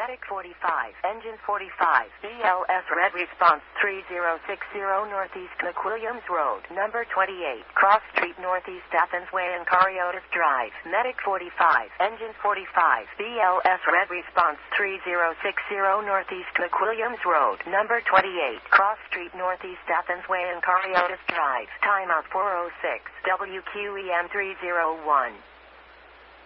Medic 45, Engine 45, BLS Red Response 3060 Northeast McWilliams Road, number 28, Cross Street Northeast Athens Way and Cariotis Drive. Medic 45, Engine 45, BLS Red Response 3060 Northeast McWilliams Road, number 28, Cross Street Northeast Athens Way and Cariotis Drive. Timeout 406, WQEM 301.